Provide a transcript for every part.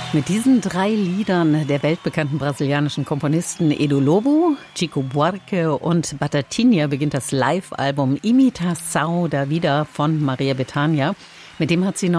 Mit diesen 3 Liedern der weltbekannten brasilianischen Komponisten Edu Lobo, Chico Buarque und Batatinha beginnt das Live-Album Imitação da Vida von Maria Bethânia. Mit dem hat sie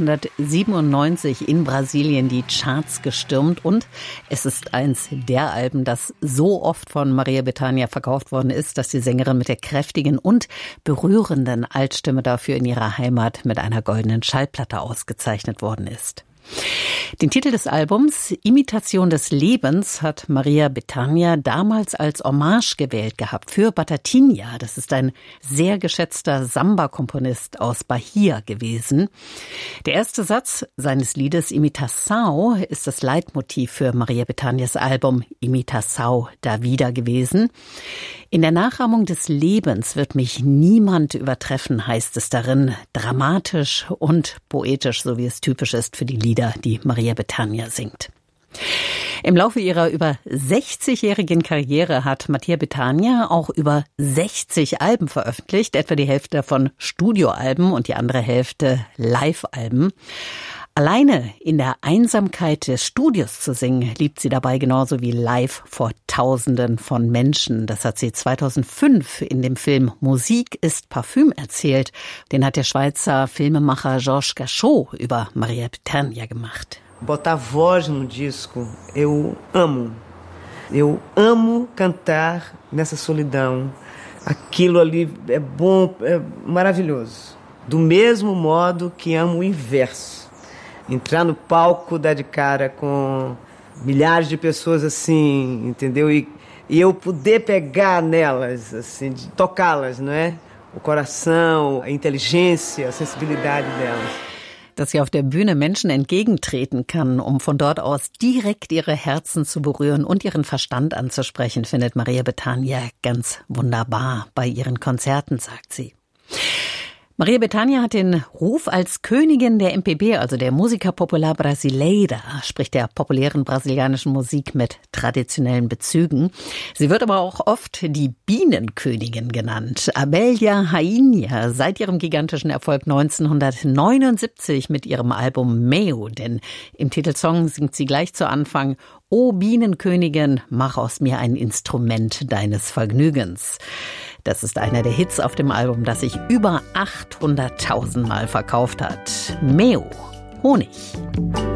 1997 in Brasilien die Charts gestürmt und es ist eins der Alben, das so oft von Maria Bethânia verkauft worden ist, dass die Sängerin mit der kräftigen und berührenden Altstimme dafür in ihrer Heimat mit einer goldenen Schallplatte ausgezeichnet worden ist. Den Titel des Albums, Imitation des Lebens, hat Maria Bethânia damals als Hommage gewählt gehabt für Batatinha. Das ist ein sehr geschätzter Samba-Komponist aus Bahia gewesen. Der erste Satz seines Liedes Imitação ist das Leitmotiv für Maria Bethânias Album Imitação da Vida gewesen. In der Nachahmung des Lebens wird mich niemand übertreffen, heißt es darin, dramatisch und poetisch, so wie es typisch ist für die Lieder, die Maria Bethânia singt. Im Laufe ihrer über 60-jährigen Karriere hat Maria Bethânia auch über 60 Alben veröffentlicht, etwa die Hälfte davon Studioalben und die andere Hälfte Live-Alben. Alleine in der Einsamkeit des Studios zu singen, liebt sie dabei genauso wie live vor Tausenden von Menschen. Das hat sie 2005 in dem Film Musik ist Parfüm erzählt. Den hat der Schweizer Filmemacher Georges Gachot über Maria Bethânia gemacht. Botar voz no disco, eu amo. Eu amo cantar nessa solidão. Aquilo ali é bom, é maravilhoso. Do mesmo modo que amo o inverso. Entrar no palco, dar de cara com milhares de pessoas assim, entendeu? E eu poder pegar nelas, assim, de tocá-las, não é? O coração, a inteligência, a sensibilidade delas. Dass sie auf der Bühne Menschen entgegentreten kann, um von dort aus direkt ihre Herzen zu berühren und ihren Verstand anzusprechen, findet Maria Bethânia ganz wunderbar bei ihren Konzerten, sagt sie. Maria Bethânia hat den Ruf als Königin der MPB, also der Música Popular Brasileira, sprich der populären brasilianischen Musik mit traditionellen Bezügen. Sie wird aber auch oft die Bienenkönigin genannt. Abelha Rainha, seit ihrem gigantischen Erfolg 1979 mit ihrem Album Meu, denn im Titelsong singt sie gleich zu Anfang: O Bienenkönigin, mach aus mir ein Instrument deines Vergnügens. Das ist einer der Hits auf dem Album, das sich über 800.000 Mal verkauft hat. Meu, Honig.